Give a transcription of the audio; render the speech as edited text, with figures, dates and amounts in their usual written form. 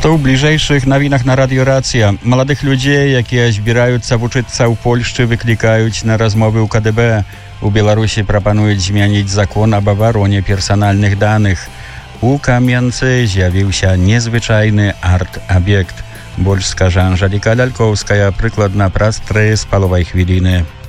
Што ў бліжэйшых навінах на радыёрацыя. Маладых людзей, якія збіраюцца вучыцца ў Польшчы, выклікаюць на размовы ў КДБ. У Беларусі прапануюць змяніць закон аб абароне персанальных даных. У Кам'янцы з'явіўся незвычайны арт-аб'ект. Больш скажа Анжеліка Лялькоўская прыкладна праз 3,5 хвіліны.